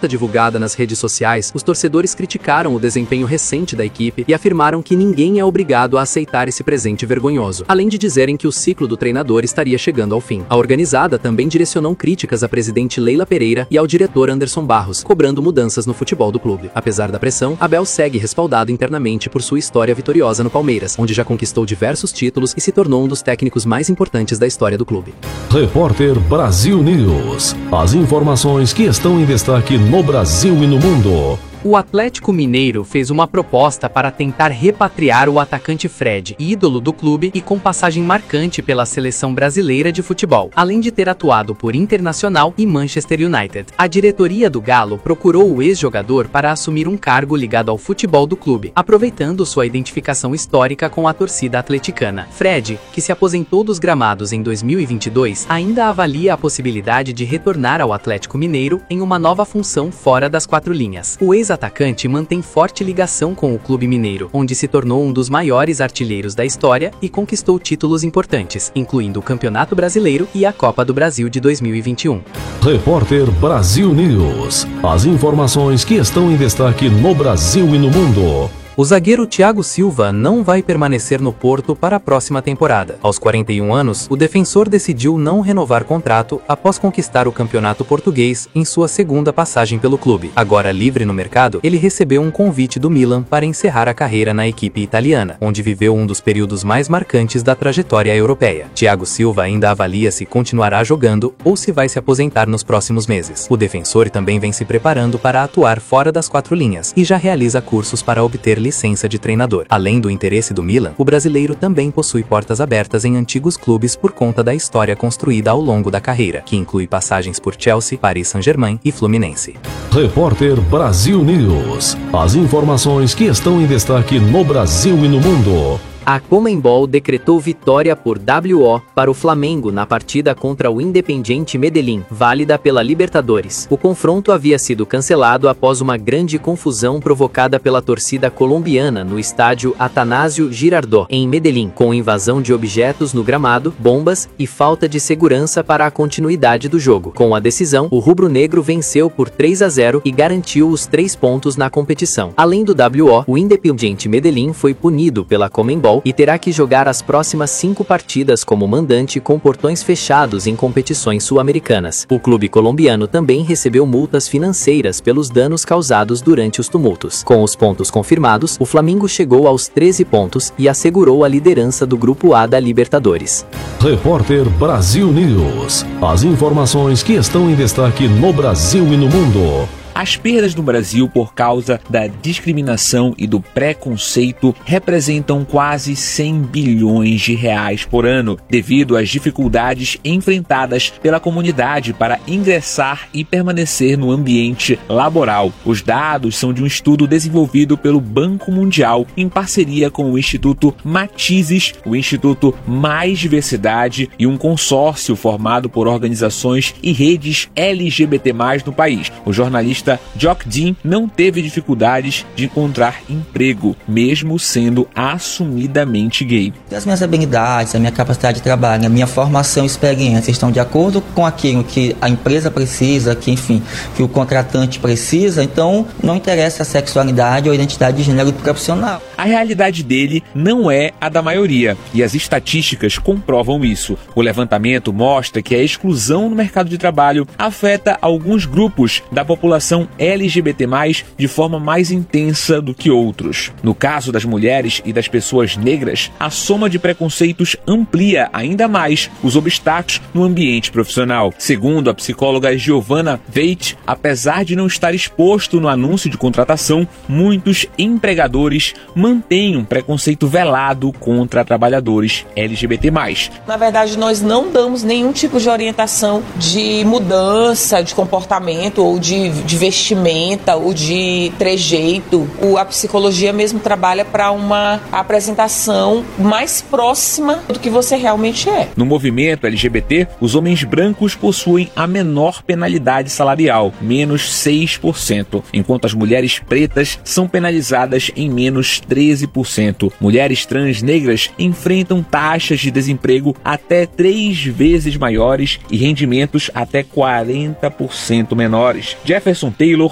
nota divulgada nas redes sociais, os torcedores criticaram o desempenho recente da equipe e afirmaram que ninguém é obrigado a aceitar esse presente vergonhoso, além de dizerem que o ciclo do treinador estaria chegando ao fim. A organizada também direcionou críticas à presidente Leila Pereira e ao diretor Anderson Barros, cobrando mudanças no futebol do clube. Apesar da pressão, Abel segue respaldado internamente por sua história vitoriosa no Palmeiras, onde já conquistou diversos títulos e se tornou um dos técnicos mais importantes da história do clube. Repórter Brasil News. As informações que estão em destaque no Brasil e no mundo. O Atlético Mineiro fez uma proposta para tentar repatriar o atacante Fred, ídolo do clube e com passagem marcante pela seleção brasileira de futebol, além de ter atuado por Internacional e Manchester United. A diretoria do Galo procurou o ex-jogador para assumir um cargo ligado ao futebol do clube, aproveitando sua identificação histórica com a torcida atleticana. Fred, que se aposentou dos gramados em 2022, ainda avalia a possibilidade de retornar ao Atlético Mineiro em uma nova função fora das quatro linhas. O ex-atacante mantém forte ligação com o clube mineiro, onde se tornou um dos maiores artilheiros da história e conquistou títulos importantes, incluindo o Campeonato Brasileiro e a Copa do Brasil de 2021. Repórter Brasil News. As informações que estão em destaque no Brasil e no mundo. O zagueiro Thiago Silva não vai permanecer no Porto para a próxima temporada. Aos 41 anos, o defensor decidiu não renovar contrato após conquistar o campeonato português em sua segunda passagem pelo clube. Agora livre no mercado, ele recebeu um convite do Milan para encerrar a carreira na equipe italiana, onde viveu um dos períodos mais marcantes da trajetória europeia. Thiago Silva ainda avalia se continuará jogando ou se vai se aposentar nos próximos meses. O defensor também vem se preparando para atuar fora das quatro linhas e já realiza cursos para obter licença de treinador. Além do interesse do Milan, o brasileiro também possui portas abertas em antigos clubes por conta da história construída ao longo da carreira, que inclui passagens por Chelsea, Paris Saint-Germain e Fluminense. Repórter Brasil News. As informações que estão em destaque no Brasil e no mundo. A Conmebol decretou vitória por WO para o Flamengo na partida contra o Independiente Medellín, válida pela Libertadores. O confronto havia sido cancelado após uma grande confusão provocada pela torcida colombiana no estádio Atanásio Girardot, em Medellín, com invasão de objetos no gramado, bombas e falta de segurança para a continuidade do jogo. Com a decisão, o rubro-negro venceu por 3-0 e garantiu os 3 pontos na competição. Além do WO, o Independiente Medellín foi punido pela Conmebol e terá que jogar as próximas 5 partidas como mandante com portões fechados em competições sul-americanas. O clube colombiano também recebeu multas financeiras pelos danos causados durante os tumultos. Com os pontos confirmados, o Flamengo chegou aos 13 pontos e assegurou a liderança do Grupo A da Libertadores. Repórter Brasil News. As informações que estão em destaque no Brasil e no mundo. As perdas no Brasil por causa da discriminação e do preconceito representam quase 100 bilhões de reais por ano, devido às dificuldades enfrentadas pela comunidade para ingressar e permanecer no ambiente laboral. Os dados são de um estudo desenvolvido pelo Banco Mundial em parceria com o Instituto Matizes, o Instituto Mais Diversidade e um consórcio formado por organizações e redes LGBT+ no país. O jornalista Jock Dean não teve dificuldades de encontrar emprego, mesmo sendo assumidamente gay. As minhas habilidades, a minha capacidade de trabalho, a minha formação e experiência estão de acordo com aquilo que a empresa precisa, que o contratante precisa, então não interessa a sexualidade ou a identidade de gênero do profissional. A realidade dele não é a da maioria, e as estatísticas comprovam isso. O levantamento mostra que a exclusão no mercado de trabalho afeta alguns grupos da população LGBT+, de forma mais intensa do que outros. No caso das mulheres e das pessoas negras, a soma de preconceitos amplia ainda mais os obstáculos no ambiente profissional. Segundo a psicóloga Giovanna Veit, apesar de não estar exposto no anúncio de contratação, muitos empregadores mantêm um preconceito velado contra trabalhadores LGBT+. Na verdade, nós não damos nenhum tipo de orientação de mudança de comportamento ou de vestimenta ou de trejeito. A psicologia mesmo trabalha para uma apresentação mais próxima do que você realmente é. No movimento LGBT, os homens brancos possuem a menor penalidade salarial, menos 6%, enquanto as mulheres pretas são penalizadas em menos 13%. Mulheres trans negras enfrentam taxas de desemprego até 3 vezes maiores e rendimentos até 40% menores. Jefferson Taylor,